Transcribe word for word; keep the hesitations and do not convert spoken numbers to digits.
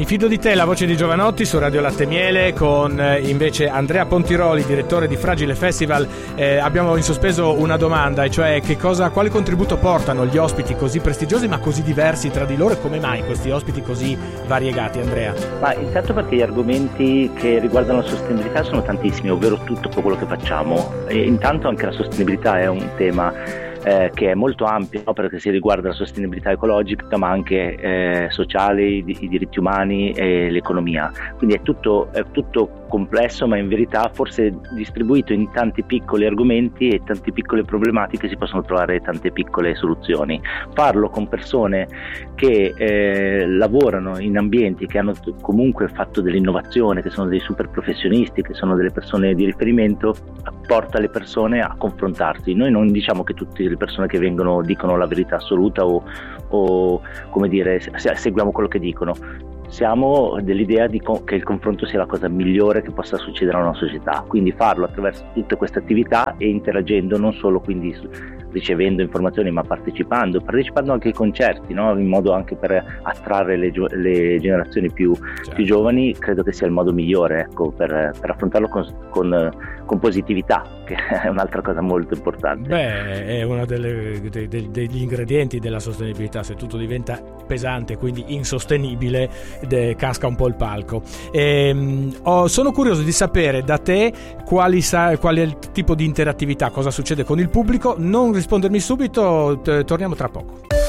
Mi fido di te, la voce di Giovanotti su Radio Latte e Miele con eh, invece Andrea Pontiroli, direttore di Fragile Festival. Eh, abbiamo in sospeso una domanda, e cioè che cosa, quale contributo portano gli ospiti così prestigiosi ma così diversi tra di loro, e come mai questi ospiti così variegati, Andrea? Ma intanto perché gli argomenti che riguardano la sostenibilità sono tantissimi, ovvero tutto quello che facciamo, e intanto anche la sostenibilità è un tema Eh, che è molto ampio, no? Perché si riguarda la sostenibilità ecologica ma anche eh, sociale, i, i diritti umani e l'economia, quindi è tutto, è tutto complesso, ma in verità forse distribuito in tanti piccoli argomenti e tante piccole problematiche si possono trovare tante piccole soluzioni. Farlo con persone che eh, lavorano in ambienti che hanno comunque fatto dell'innovazione, che sono dei super professionisti, che sono delle persone di riferimento, porta le persone a confrontarsi. Noi non diciamo che tutte le persone che vengono dicono la verità assoluta o, o come dire, seguiamo quello che dicono. Siamo dell'idea di co- che il confronto sia la cosa migliore che possa succedere alla nostra società, quindi farlo attraverso tutte queste attività e interagendo, non solo quindi ricevendo informazioni ma partecipando, partecipando anche ai concerti, no? In modo anche per attrarre le, gio- le generazioni più, certo. più giovani, credo che sia il modo migliore, ecco, per, per affrontarlo con, con, con positività, che è un'altra cosa molto importante. Beh, è uno delle, de, de, degli ingredienti della sostenibilità. Se tutto diventa pesante, quindi insostenibile, de, casca un po' il palco. E, oh, sono curioso di sapere da te quali sa, qual è il tipo di interattività, cosa succede con il pubblico. Non rispondermi subito, t- torniamo tra poco.